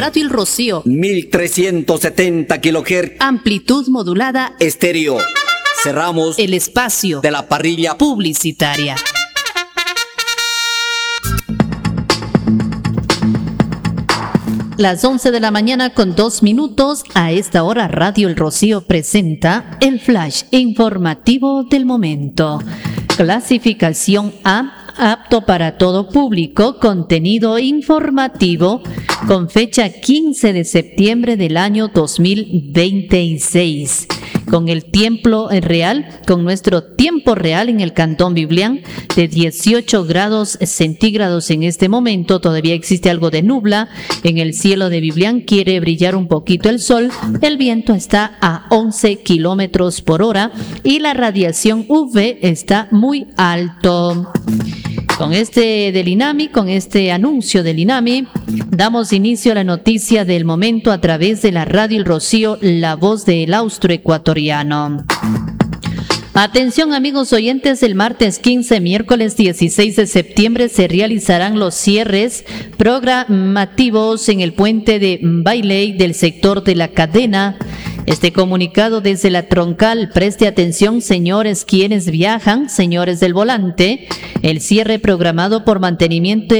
Radio El Rocío. 1370 kHz. Amplitud modulada. Estéreo. Cerramos el espacio de la parrilla publicitaria. Las 11 de la mañana con 2 minutos. A esta hora Radio El Rocío presenta el flash informativo del momento. Clasificación A, apto para todo público, contenido informativo con fecha 15 de septiembre del año 2026. Con el tiempo real, con nuestro tiempo real en el Cantón Biblián de 18 grados centígrados en este momento. Todavía existe algo de nubla en el cielo de Biblián, quiere brillar un poquito el sol, el viento está a 11 kilómetros por hora y la radiación UV está muy alto. Con con este anuncio del INAMI, damos inicio a la noticia del momento a través de la Radio El Rocío, la voz del austroecuatoriano. Atención amigos oyentes, el martes 15, miércoles 16 de septiembre se realizarán los cierres programativos en el puente de Bailey del sector de La Cadena. Este comunicado desde la troncal, preste atención señores quienes viajan, señores del volante, el cierre programado por mantenimiento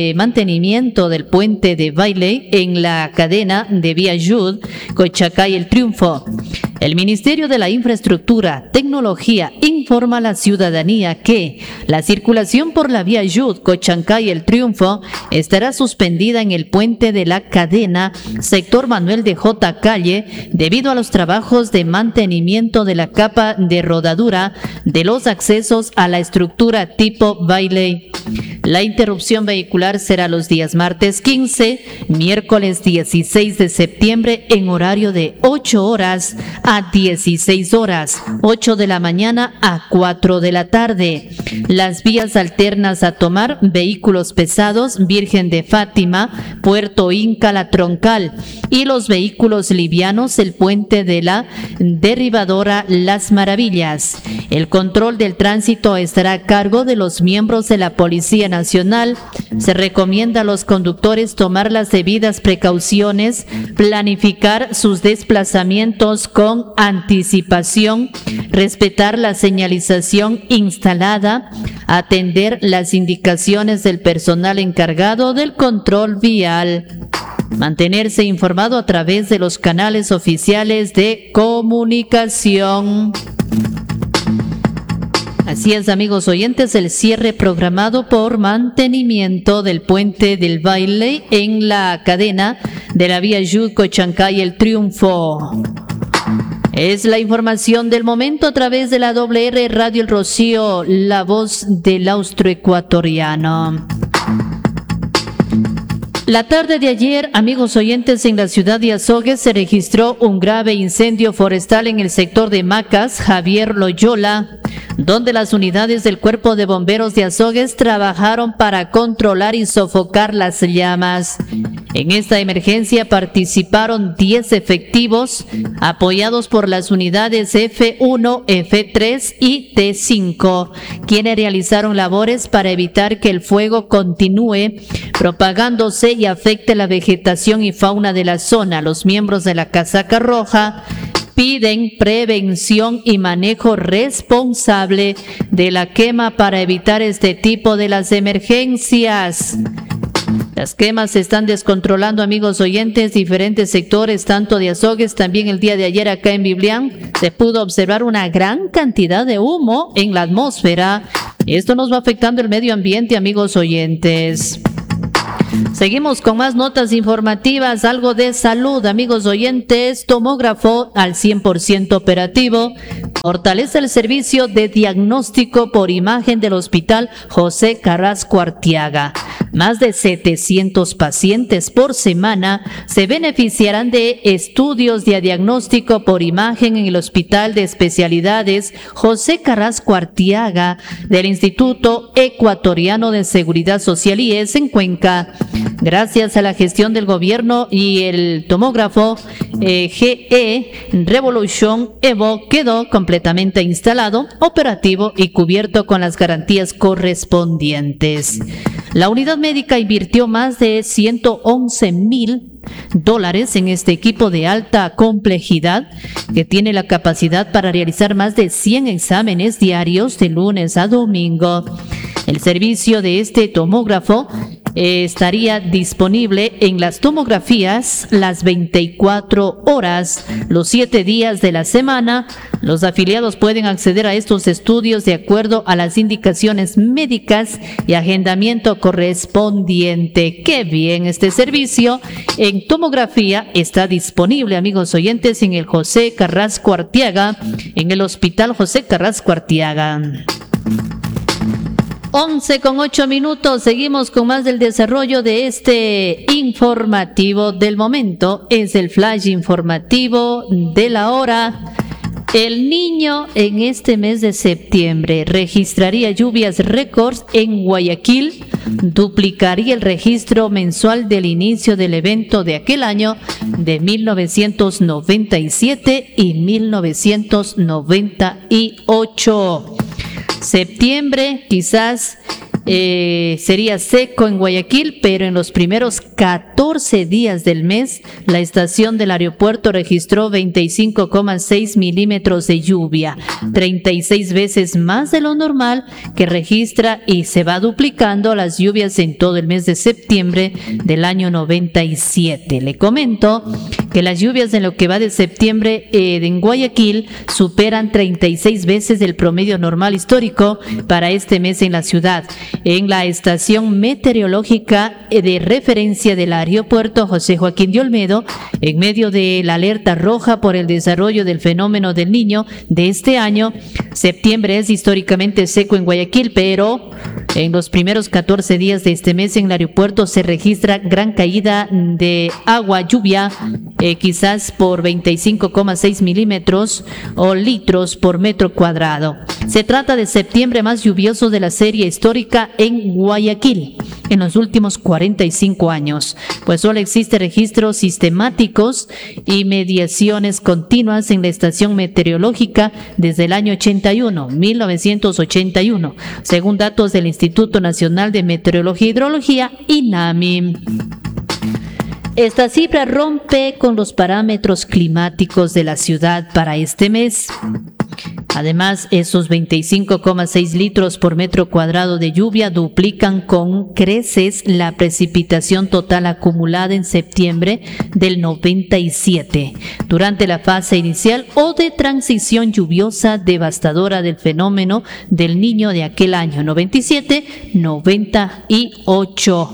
del puente de Bailey en la cadena de Vía Yud, Cochacay El Triunfo. El Ministerio de la Infraestructura, Tecnología informa a la ciudadanía que la circulación por la Vía Yud, Cochancay El Triunfo estará suspendida en el puente de la cadena, sector Manuel de J. Calle, debido a los trabajos de mantenimiento de la capa de rodadura de los accesos a la estructura tipo Bailey. La interrupción vehicular será los días martes 15, miércoles 16 de septiembre en horario de 8 horas a 16 horas, 8 de la mañana a 4 de la tarde. Las vías alternas a tomar: vehículos pesados, Virgen de Fátima, Puerto Inca, La Troncal, y los vehículos livianos, el puente de la derribadora Las Maravillas. El control del tránsito estará a cargo de los miembros de la Policía Nacional. Se recomienda a los conductores tomar las debidas precauciones, planificar sus desplazamientos con anticipación, respetar la señalización instalada, atender las indicaciones del personal encargado del control vial. Mantenerse informado a través de los canales oficiales de comunicación. Así es, amigos oyentes, el cierre programado por mantenimiento del puente del Bailey en la cadena de la Vía Yud, Cochancay El Triunfo. Es la información del momento a través de la WR Radio El Rocío, la voz del austroecuatoriano. La tarde de ayer, amigos oyentes, en la ciudad de Azogues se registró un grave incendio forestal en el sector de Macas, Javier Loyola, donde las unidades del Cuerpo de Bomberos de Azogues trabajaron para controlar y sofocar las llamas. En esta emergencia participaron 10 efectivos, apoyados por las unidades F1, F3 y T5, quienes realizaron labores para evitar que el fuego continúe propagándose y afecte la vegetación y fauna de la zona. Los miembros de la Casaca Roja piden prevención y manejo responsable de la quema para evitar este tipo de las emergencias. Las quemas se están descontrolando, amigos oyentes, diferentes sectores, tanto de Azogues, también el día de ayer acá en Biblián, se pudo observar una gran cantidad de humo en la atmósfera. Esto nos va afectando el medio ambiente, amigos oyentes. Seguimos con más notas informativas, algo de salud, amigos oyentes. Tomógrafo al 100% operativo. Fortalece el servicio de diagnóstico por imagen del Hospital José Carrasco Arteaga. Más de 700 pacientes por semana se beneficiarán de estudios de diagnóstico por imagen en el Hospital de Especialidades José Carrasco Arteaga del Instituto Ecuatoriano de Seguridad Social IES en Cuenca. Gracias a la gestión del gobierno y el tomógrafo GE Revolution Evo quedó completamente instalado, operativo y cubierto con las garantías correspondientes. La unidad médica invirtió más de $111,000 en este equipo de alta complejidad que tiene la capacidad para realizar más de 100 exámenes diarios de lunes a domingo. El servicio de este tomógrafo estaría disponible en las tomografías las 24 horas, los 7 días de la semana. Los afiliados pueden acceder a estos estudios de acuerdo a las indicaciones médicas y agendamiento correspondiente. ¡Qué bien! Este servicio en tomografía está disponible, amigos oyentes, en el José Carrasco Arteaga, en el Hospital José Carrasco Arteaga. 11:08, seguimos con más del desarrollo de este informativo del momento. Es el flash informativo de la hora. El Niño en este mes de septiembre registraría lluvias récords en Guayaquil, duplicaría el registro mensual del inicio del evento de aquel año de 1997 y 1998. Septiembre quizás sería seco en Guayaquil, pero en los primeros 14 días del mes, la estación del aeropuerto registró 25,6 milímetros de lluvia, 36 veces más de lo normal que registra, y se va duplicando las lluvias en todo el mes de septiembre del año 97. Le comento que las lluvias en lo que va de septiembre en Guayaquil superan 36 veces el promedio normal histórico para este mes en la ciudad. En la estación meteorológica de referencia del aeropuerto José Joaquín de Olmedo, en medio de la alerta roja por el desarrollo del fenómeno del Niño de este año, septiembre es históricamente seco en Guayaquil, pero en los primeros 14 días de este mes en el aeropuerto se registra gran caída de agua, lluvia, quizás por 25,6 milímetros o litros por metro cuadrado. Se trata de septiembre más lluvioso de la serie histórica en Guayaquil en los últimos 45 años, pues solo existen registros sistemáticos y mediaciones continuas en la estación meteorológica desde el año 1981, según datos del Instituto Nacional de Meteorología y Hidrología, INAMI. Esta cifra rompe con los parámetros climáticos de la ciudad para este mes. Además, esos 25,6 litros por metro cuadrado de lluvia duplican con creces la precipitación total acumulada en septiembre del 97, durante la fase inicial o de transición lluviosa devastadora del fenómeno del Niño de aquel año 97-98.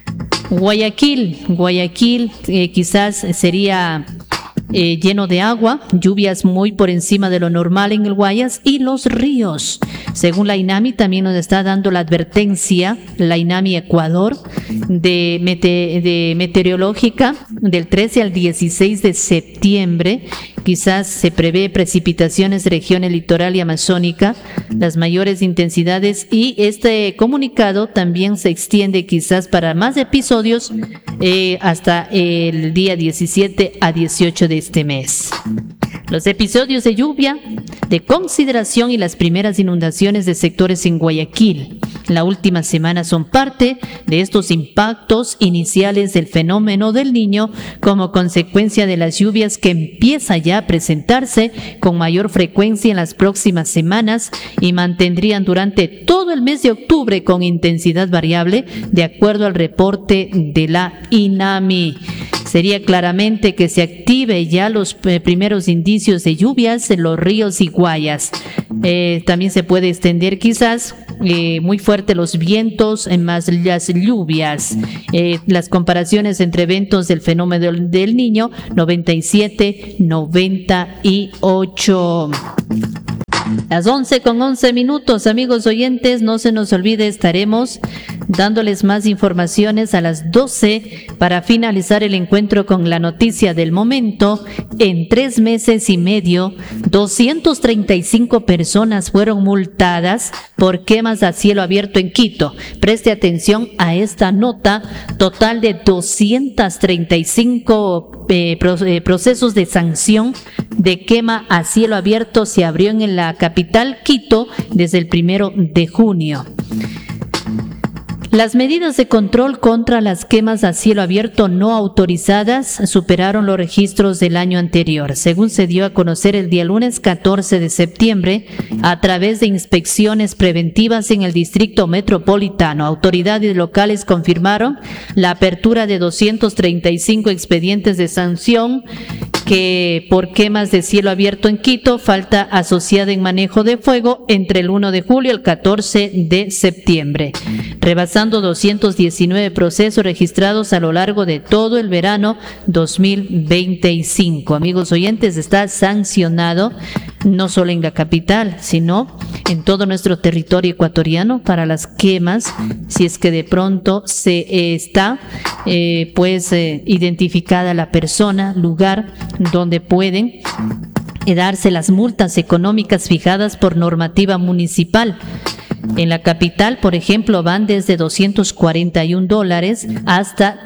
Guayaquil quizás sería lleno de agua, lluvias muy por encima de lo normal en el Guayas y los ríos. Según la INAMI, también nos está dando la advertencia, la INAMI Ecuador, de meteorológica del 13 al 16 de septiembre. Quizás se prevé precipitaciones de regiones litoral y amazónica, las mayores intensidades, y este comunicado también se extiende quizás para más episodios hasta el día 17 a 18 de este mes. Los episodios de lluvia de consideración y las primeras inundaciones de sectores en Guayaquil la última semana son parte de estos impactos iniciales del fenómeno del Niño como consecuencia de las lluvias que empieza ya a presentarse con mayor frecuencia en las próximas semanas y mantendrían durante todo el mes de octubre con intensidad variable de acuerdo al reporte de la INAMI. Sería claramente que se active ya los primeros indicios de lluvias en los ríos y Guayas. También se puede extender quizás muy fuerte los vientos más las lluvias. Las comparaciones entre eventos del fenómeno del Niño 97-98. Las 11:11, amigos oyentes, no se nos olvide, estaremos dándoles más informaciones a las 12 para finalizar el encuentro con la noticia del momento. En 3 meses y medio, 235 personas fueron multadas por quemas a cielo abierto en Quito. Preste atención a esta nota, total de 235 procesos de sanción de quema a cielo abierto se abrió en la capital Quito desde el 1 de junio. Las medidas de control contra las quemas a cielo abierto no autorizadas superaron los registros del año anterior, según se dio a conocer el día lunes 14 de septiembre a través de inspecciones preventivas en el distrito metropolitano. Autoridades locales confirmaron la apertura de 235 expedientes de sanción que por quemas de cielo abierto en Quito, falta asociada en manejo de fuego entre el 1 de julio y el 14 de septiembre, rebasando 219 procesos registrados a lo largo de todo el verano 2025. Amigos oyentes, está sancionado no solo en la capital, sino en todo nuestro territorio ecuatoriano para las quemas, si es que de pronto se está identificada la persona, lugar donde pueden darse las multas económicas fijadas por normativa municipal. En la capital, por ejemplo, van desde $241 hasta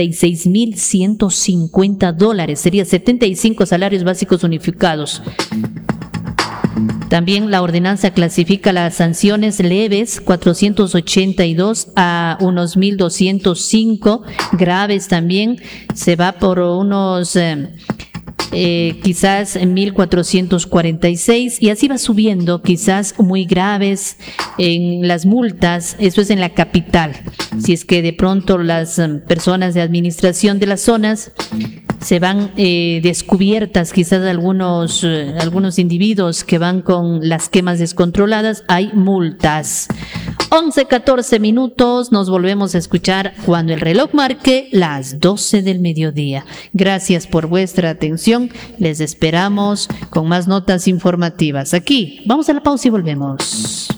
$36,150, sería 75 salarios básicos unificados. También la ordenanza clasifica las sanciones leves, 482 a unos 1,205, graves también se va por unos quizás 1,446 y así va subiendo, quizás muy graves en las multas. Eso es en la capital. Si es que de pronto las personas de administración de las zonas se van descubiertas, quizás algunos individuos que van con las quemas descontroladas, hay multas. 11:14, nos volvemos a escuchar cuando el reloj marque las 12 del mediodía. Gracias por vuestra atención, les esperamos con más notas informativas. Aquí, vamos a la pausa y volvemos.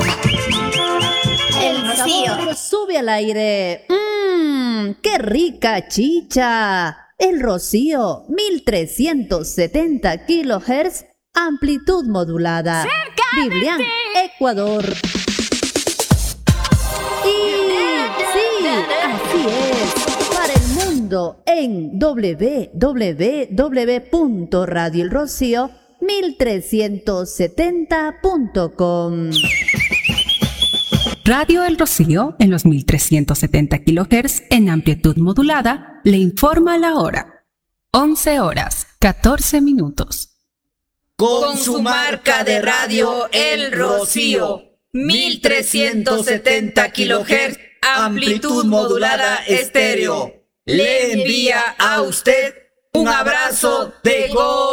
El Rocío sube al aire. ¡Qué rica chicha! El Rocío, 1370 kHz, amplitud modulada. Biblián, Ecuador. Y sí, así es, para el mundo en www.radioelrocío1370.com. Radio El Rocío, en los 1370 kHz en amplitud modulada, le informa la hora. 11:14. Con su marca de radio El Rocío, 1370 kHz, amplitud modulada estéreo, le envía a usted un abrazo de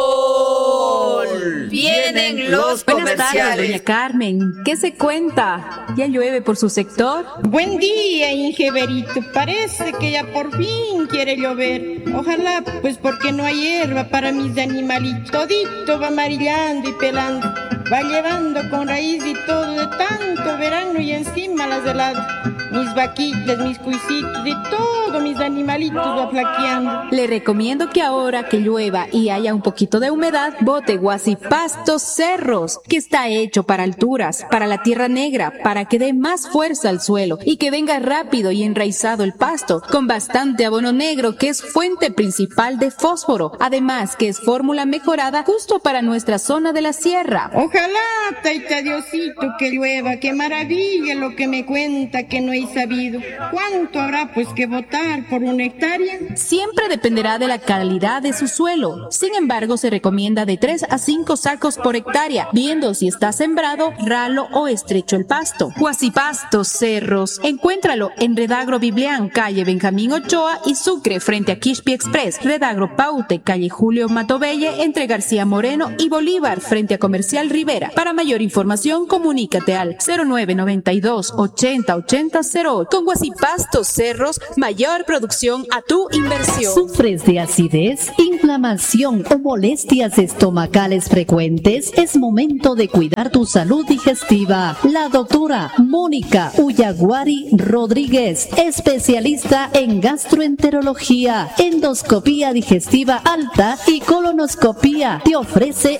gol. Vienen los comerciales. Buenas tardes, doña Carmen. ¿Qué se cuenta? ¿Ya llueve por su sector? Buen día, Ingeberito. Parece que ya por fin quiere llover. Ojalá, pues porque no hay hierba para mis animalitos. Todito va amarillando y pelando. Va llevando con raíz y todo de tanto verano y encima las heladas. Mis vaquitas, mis cuisitos y todo mis animalitos va flaqueando. Le recomiendo que ahora que llueva y haya un poquito de humedad, bote Guasipastos Cerros, que está hecho para alturas, para la tierra negra, para que dé más fuerza al suelo y que venga rápido y enraizado el pasto, con bastante abono negro que es fuente principal de fósforo, además que es fórmula mejorada justo para nuestra zona de la sierra. Ojalá, taita Diosito, que llueva, qué maravilla lo que me cuenta que no he sabido. ¿Cuánto habrá pues que botar por una hectárea? Siempre dependerá de la calidad de su suelo. Sin embargo, se recomienda de 3 a 5 sacos por hectárea, viendo si está sembrado, ralo o estrecho el pasto. Guasipastos Cerros, encuéntralo en Redagro Biblián, calle Benjamín Ochoa y Sucre, frente a Quispi Express. Redagro Paute, calle Julio Matobelle, entre García Moreno y Bolívar, frente a Comercial Rivera. Para mayor información, comunícate al 0992 80 80 08. Con Guasipastos Cerros, mayor producción a tu inversión. ¿Sufres de acidez? inflamación o molestias estomacales frecuentes, es momento de cuidar tu salud digestiva. La doctora Mónica Uyaguari Rodríguez, especialista en gastroenterología, endoscopía digestiva alta y colonoscopía, te ofrece